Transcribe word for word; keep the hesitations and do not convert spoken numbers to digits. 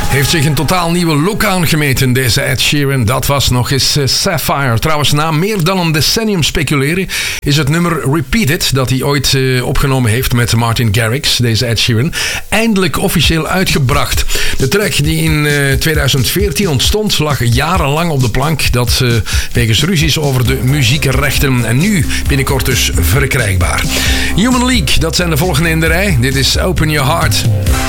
Heeft zich een totaal nieuwe look aangemeten, deze Ed Sheeran. Dat was nog eens uh, Sapphire. Trouwens, na meer dan een decennium speculeren is het nummer Repeated, dat hij ooit uh, opgenomen heeft met Martin Garrix, deze Ed Sheeran, eindelijk officieel uitgebracht. De track die in uh, tweeduizend veertien ontstond, lag jarenlang op de plank. Dat uh, wegens ruzies over de muziekrechten. En nu binnenkort dus verkrijgbaar. Human League, dat zijn de volgende in de rij. Dit is Open Your Heart.